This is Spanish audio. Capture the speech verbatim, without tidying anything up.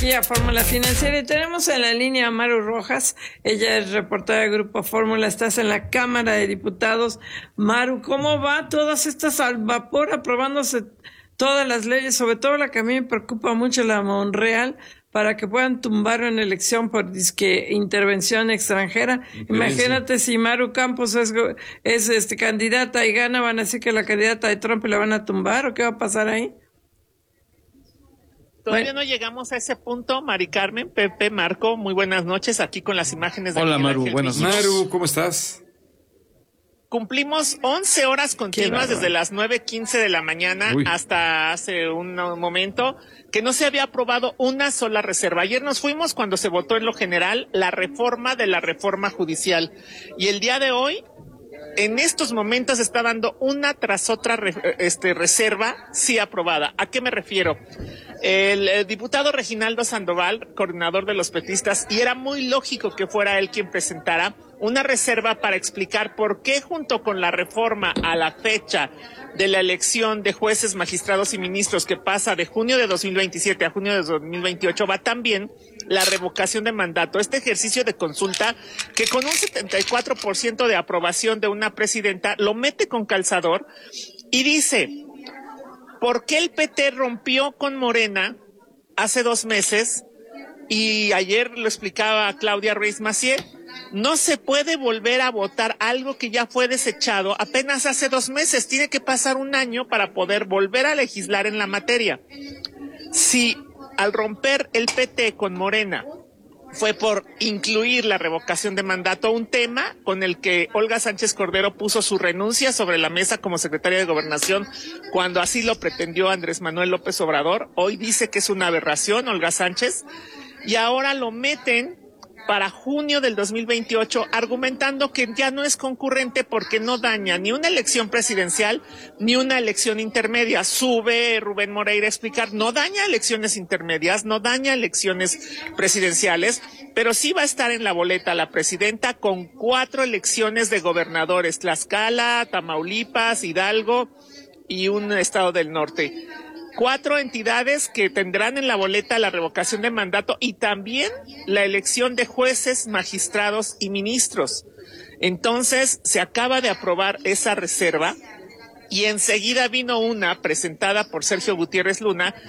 Y a Fórmula Financiera. Y tenemos en la línea a Maru Rojas. Ella es reportera del Grupo Fórmula. Estás en la Cámara de Diputados. Maru, ¿cómo va todas estas al vapor aprobándose todas las leyes? Sobre todo la que a mí me preocupa mucho, la Monreal, para que puedan tumbar una elección por disque intervención extranjera. Imagínate si Maru Campos es, es este candidata y gana, van a decir que la candidata de Trump la van a tumbar, ¿o qué va a pasar ahí? Todavía no llegamos a ese punto, Mari Carmen, Pepe, Marco, muy buenas noches, aquí con las imágenes de Hola Miguel Maru, Ángel buenas Ríos. noches. Maru, ¿cómo estás? Cumplimos once horas continuas desde las nueve quince de la mañana Uy. hasta hace un momento que no se había aprobado una sola reserva. Ayer nos fuimos cuando se votó en lo general la reforma de la reforma judicial y el día de hoy, en estos momentos, está dando una tras otra este, reserva sí aprobada. ¿A qué me refiero? El, el diputado Reginaldo Sandoval, coordinador de los petistas, y era muy lógico que fuera él quien presentara una reserva para explicar por qué junto con la reforma a la fecha de la elección de jueces, magistrados y ministros que pasa de junio de dos mil veintisiete a junio de dos mil veintiocho va también la revocación de mandato, este ejercicio de consulta que con un setenta y cuatro por ciento de aprobación de una presidenta lo mete con calzador y dice, ¿por qué el P T rompió con Morena hace dos meses? Y ayer lo explicaba Claudia Ruiz Massieu, no se puede volver a votar algo que ya fue desechado apenas hace dos meses, tiene que pasar un año para poder volver a legislar en la materia. Si al romper el P T con Morena fue por incluir la revocación de mandato, un tema con el que Olga Sánchez Cordero puso su renuncia sobre la mesa como secretaria de Gobernación cuando así lo pretendió Andrés Manuel López Obrador. Hoy dice que es una aberración Olga Sánchez y ahora lo meten para junio del dos mil veintiocho, argumentando que ya no es concurrente porque no daña ni una elección presidencial ni una elección intermedia. Sube Rubén Moreira a explicar, no daña elecciones intermedias, no daña elecciones presidenciales, pero sí va a estar en la boleta la presidenta con cuatro elecciones de gobernadores, Tlaxcala, Tamaulipas, Hidalgo y un estado del norte. Cuatro entidades que tendrán en la boleta la revocación de mandato y también la elección de jueces, magistrados y ministros. Entonces, se acaba de aprobar esa reserva y enseguida vino una presentada por Sergio Gutiérrez Luna